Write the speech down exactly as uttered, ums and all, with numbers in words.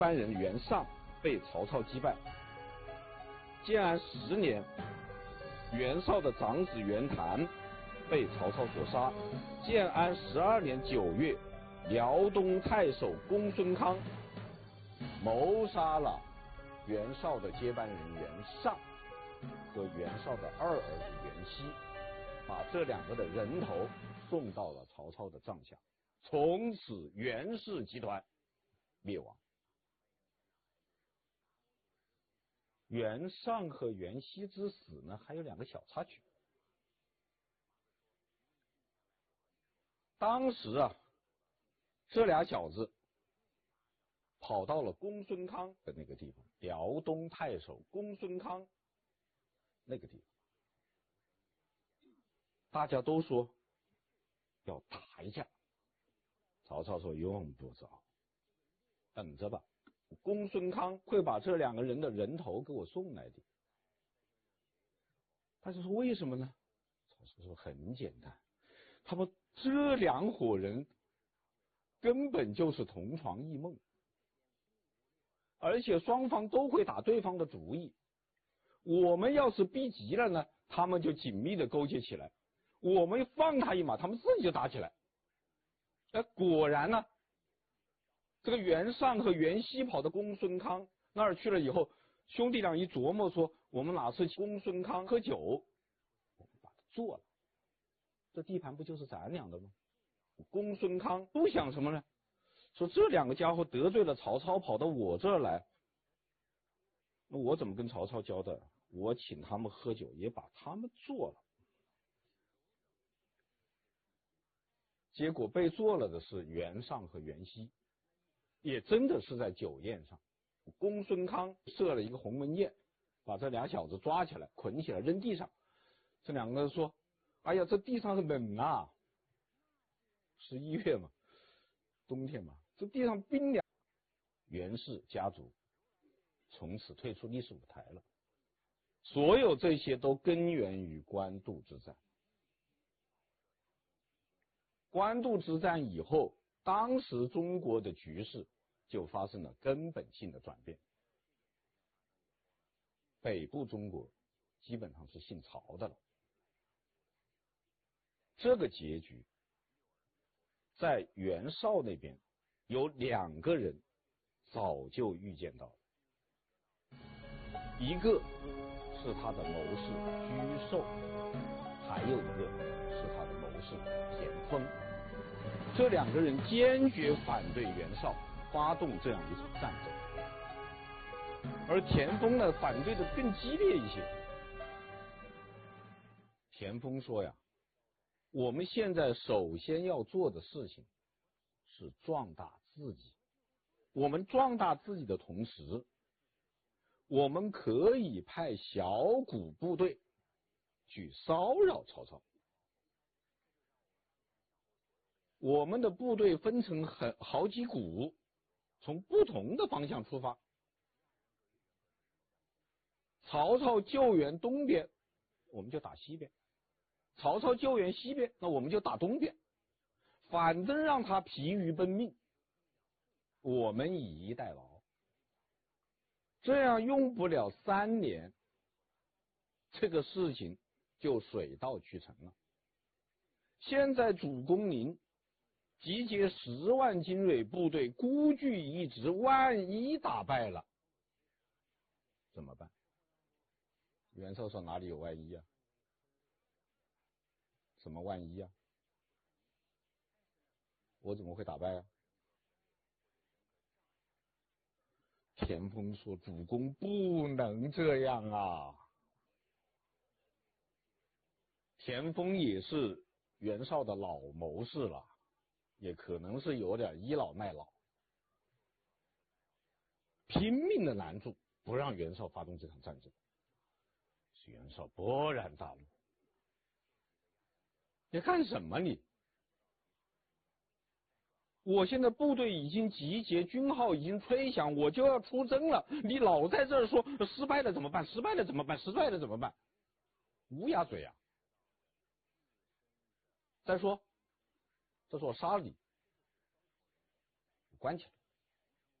班人袁尚被曹操击败。建安十年，袁绍的长子袁谭被曹操所杀。建安十二年九月，辽东太守公孙康谋杀了袁绍的接班人袁尚和袁绍的二儿子袁熙，把这两个的人头送到了曹操的帐下，从此袁氏集团灭亡。袁尚和袁熙之死呢，还有两个小插曲。当时啊，这俩小子跑到了公孙康的那个地方，辽东太守公孙康那个地方，大家都说要打一架。曹操说用不着，等着吧，公孙康会把这两个人的人头给我送来的。大家说为什么呢？曹操说很简单，他们这两伙人根本就是同床异梦，而且双方都会打对方的主意。我们要是逼急了呢，他们就紧密的勾结起来；我们放他一马，他们自己就打起来。哎，果然呢，这个袁尚和袁熙跑到公孙康那儿去了以后，兄弟俩一琢磨说，我们哪次公孙康喝酒，我们把他做了，这地盘不就是咱俩的吗？公孙康不想什么呢？说这两个家伙得罪了曹操，跑到我这儿来，那我怎么跟曹操交代？我请他们喝酒，也把他们做了。结果被做了的是袁尚和袁熙，也真的是在酒宴上，公孙康设了一个鸿门宴，把这俩小子抓起来，捆起来扔地上。这两个人说：“哎呀，这地上很冷啊，十一月嘛，冬天嘛，这地上冰凉。”袁氏家族从此退出历史舞台了。所有这些都根源于官渡之战。官渡之战以后，当时中国的局势就发生了根本性的转变。北部中国基本上是姓曹的了。这个结局在袁绍那边有两个人早就预见到了，一个是他的谋士沮授，还有一个是他的谋士田丰。这两个人坚决反对袁绍发动这样一场战争，而田丰呢，反对的更激烈一些。田丰说呀，我们现在首先要做的事情是壮大自己，我们壮大自己的同时，我们可以派小股部队去骚扰曹操。我们的部队分成很好几股，从不同的方向出发。曹操救援东边，我们就打西边；曹操救援西边，那我们就打东边。反正让他疲于奔命，我们以逸待劳。这样用不了三年，这个事情就水到渠成了。现在主攻您集结十万精锐部队，孤据一掷，万一打败了怎么办？袁绍说哪里有万一啊？什么万一啊？我怎么会打败啊？田丰说主公不能这样啊。田丰也是袁绍的老谋士了，也可能是有点倚老卖老，拼命的拦住，不让袁绍发动这场战争。袁绍勃然大怒，你干什么你？我现在部队已经集结，军号已经吹响，我就要出征了，你老在这儿说失败了怎么办？失败了怎么办？失败了怎么办？乌鸦嘴啊！再说，这是我杀了你，关起来。